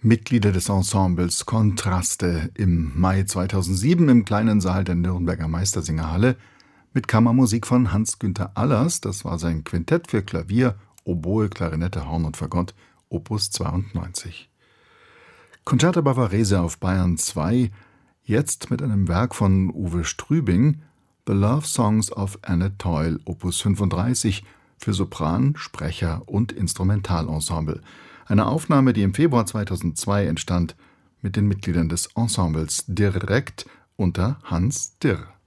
Mitglieder des Ensembles Kontraste im Mai 2007 im kleinen Saal der Nürnberger Meistersingerhalle mit Kammermusik von Hans-Günther Allers. Das war sein Quintett für Klavier, Oboe, Klarinette, Horn und Fagott, Opus 92. Concerto Bavarese auf Bayern 2, jetzt mit einem Werk von Uwe Strübing, The Love Songs of Annette Toyle, Opus 35, für Sopran, Sprecher und Instrumentalensemble. Eine Aufnahme, die im Februar 2002 entstand, mit den Mitgliedern des Ensembles direkt unter Hans Dirr.